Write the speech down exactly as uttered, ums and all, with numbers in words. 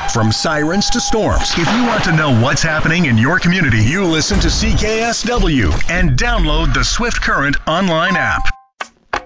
From sirens to storms, if you want to know what's happening in your community, you listen to C K S W and download the Swift Current online app.